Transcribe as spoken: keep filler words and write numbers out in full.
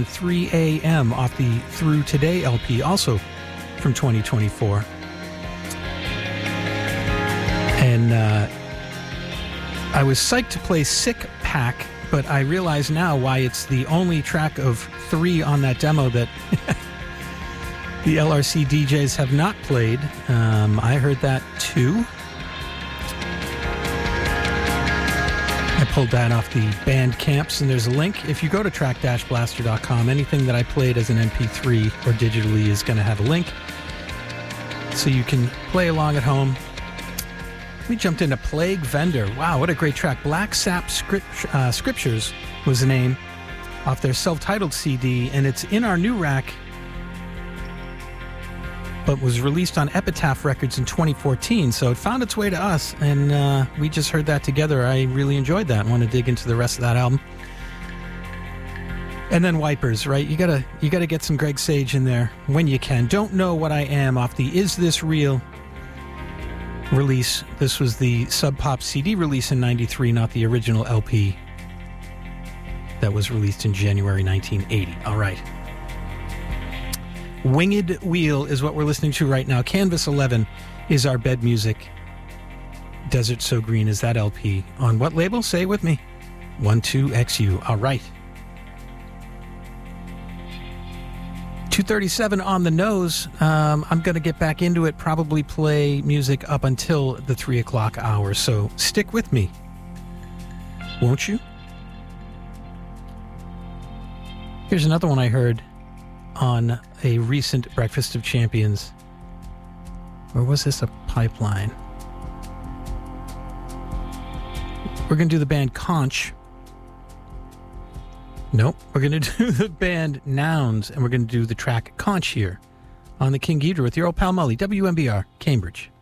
and three a.m. off the Through Today L P, also from twenty twenty-four. And uh, I was psyched to play Sick Pack, but I realize now why it's the only track of three on that demo that the L R C D Js have not played. Um, I heard that too. I pulled that off the Bandcamps, and there's a link. If you go to track dash blaster dot com, anything that I played as an M P three or digitally is going to have a link, so you can play along at home. We jumped into Plague Vendor. Wow, what a great track. Black Sap Script, uh, Scriptures was the name off their self-titled C D, and it's in our new rack, but was released on Epitaph Records in twenty fourteen, so it found its way to us, and uh, we just heard that together. I really enjoyed that. I want to dig into the rest of that album. And then Wipers, right? You gotta, you gotta get some Greg Sage in there when you can. Don't Know What I Am off the Is This Real release. This was the Sub Pop C D release in ninety-three, not the original L P that was released in January nineteen eighty. All right. Winged Wheel is what we're listening to right now. Canvas eleven is our bed music. Desert So Green is that L P. On what label? Say it with me. one two X U. All right. two thirty-seven on the nose. Um, I'm going to get back into it, probably play music up until the three o'clock hour, so stick with me. Won't you? Here's another one I heard on a recent Breakfast of Champions. Or was this a pipeline? We're going to do the band Conch. Nope. We're going to do the band Nouns, and we're going to do the track Conch here on the King Ghidra with your old pal Mully, W M B R, Cambridge.